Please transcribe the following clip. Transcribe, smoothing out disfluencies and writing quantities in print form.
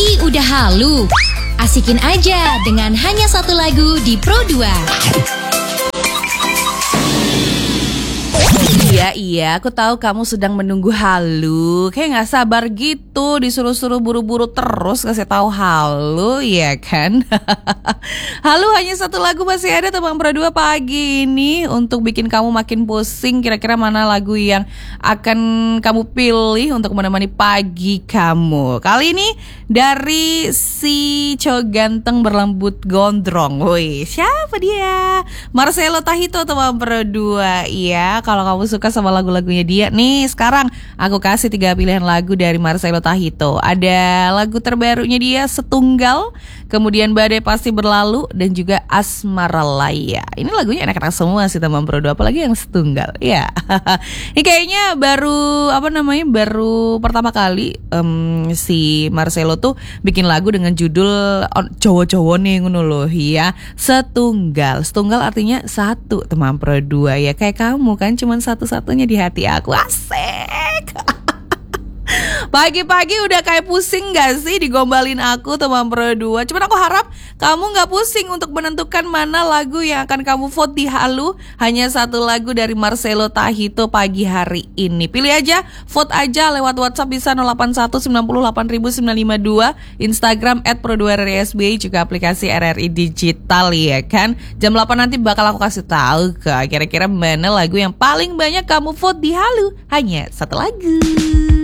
Pagi udah halu. Asikin aja dengan hanya satu lagu di Pro 2. Iya, aku tahu kamu sedang menunggu halu. Kayak gak sabar gitu, disuruh-suruh buru-buru terus kasih tahu halu, ya kan? Halu hanya satu lagu masih ada teman Pro 2 pagi ini untuk bikin kamu makin pusing. Kira-kira mana lagu yang akan kamu pilih untuk menemani pagi kamu? Kali ini dari si cowok ganteng berrambut gondrong. Woi, siapa dia? Marcelo Tahito teman Pro 2. Iya, kalau kamu suka sama lagu-lagunya dia nih, sekarang aku kasih 3 pilihan lagu dari Marcelo Tahito. Ada lagu terbarunya dia Setunggal, kemudian Badai Pasti Berlalu, dan juga Asmara Laya. Ini lagunya enak-enak semua sih teman Pro 2, apalagi yang Setunggal. Ya. Ini kayaknya baru baru pertama kali si Marcelo tuh bikin lagu dengan judul cowok-cowok nih ngono loh ya. Setunggal artinya satu teman Pro 2 ya, kayak kamu kan cuman satu-satunya di hati aku. Asik. Pagi-pagi udah kayak pusing gak sih digombalin aku teman Pro 2? Cuman aku harap kamu gak pusing untuk menentukan mana lagu yang akan kamu vote di halu. Hanya satu lagu dari Marcelo Tahito pagi hari ini. Pilih aja, vote aja lewat WhatsApp bisa 081 908 952, Instagram @pro2rrsb, juga aplikasi RRI Digital ya kan. Jam 8 nanti bakal aku kasih tahu kira-kira mana lagu yang paling banyak kamu vote di halu. Hanya satu lagu.